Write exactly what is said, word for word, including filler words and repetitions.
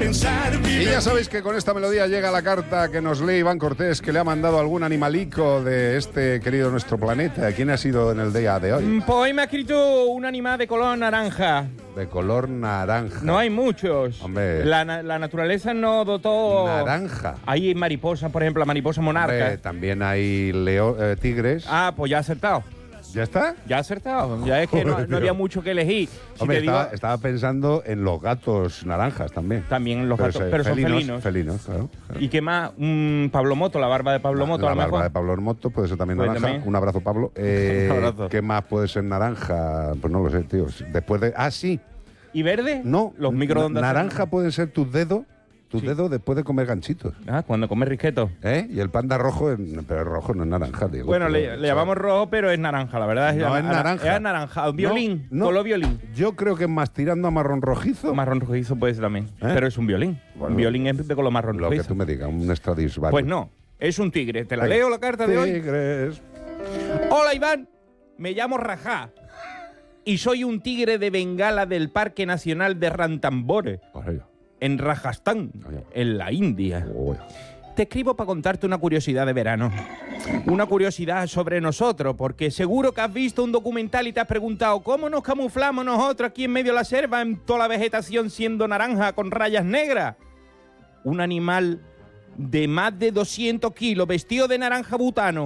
pensar. Y ya sabéis que con esta melodía llega la carta que nos lee Iván Cortés, que le ha mandado algún animalico de este querido nuestro planeta. ¿Quién ha sido en el día de hoy? Pues hoy me ha escrito un animal de color naranja. De color naranja. No hay muchos. Hombre. La, na- la naturaleza nos dotó... Naranja. Hay mariposas, por ejemplo, la mariposa monarca. Hombre, también hay leo, eh, tigres. Ah, pues ya ha acertado. ¿Ya está? Ya ha acertado. Ya es que no, no había mucho que elegir. Si Hombre, te digo, estaba, estaba pensando en los gatos naranjas también. también los Pero gatos, se- pero son felinos, felinos. Felinos, claro. claro. ¿Y qué más? Un Pablo Moto, la barba de Pablo Moto, La a lo barba mejor. de Pablo Moto puede ser también Pues naranja. también. Un abrazo, Pablo. Eh, Un abrazo. ¿Qué más puede ser naranja? Pues no lo sé, tío. Después de... Ah, sí. ¿Y verde? No. Los microondas. Naranja pueden ser tus dedos. Tus Sí. dedos después de comer ganchitos. Ah, cuando comes risquetos. ¿Eh? Y el panda rojo, es- pero rojo no es naranja, digo. Bueno, Pero, le, o le sea, llamamos rojo, pero es naranja, la verdad. No a- es a- naranja. Es naranja. Un violín. No, no. Color violín. Yo creo que es más tirando a marrón rojizo. Marrón rojizo puede ser también. Pero es un violín. Bueno, un violín es de color marrón Lo que rojizo. tú me digas, un Stradivarius. Pues no, es un tigre. ¿Te la Venga. leo la carta de hoy? Tigres. Hola, Iván. Me llamo Rajá. Y soy un tigre de Bengala del Parque Nacional de Ranthambore, Vaya. en Rajastán, Vaya. en la India. Uy. Te escribo para contarte una curiosidad de verano. Una curiosidad sobre nosotros, porque seguro que has visto un documental y te has preguntado cómo nos camuflamos nosotros aquí en medio de la selva en toda la vegetación siendo naranja con rayas negras. Un animal de más de doscientos kilos vestido de naranja butano